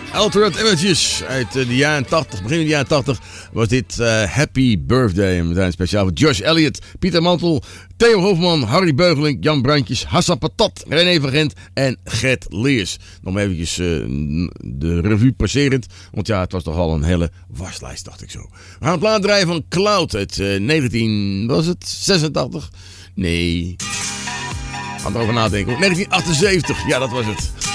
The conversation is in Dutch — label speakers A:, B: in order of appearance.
A: Altered Images uit de jaren 80, begin van de jaren 80 was dit Happy Birthday. En we zijn speciaal voor Josh Elliott, Pieter Mantel, Theo Hofman, Harry Beugeling, Jan Brandjes, Hassan Patat, René van Gent en Gert Leers. Nog maar eventjes de revue passerend, want ja, het was toch al een hele waslijst, dacht ik zo. We gaan het plaat draaien van Cloud uit 1986? Nee. Ga erover nadenken. 1978, ja, dat was het.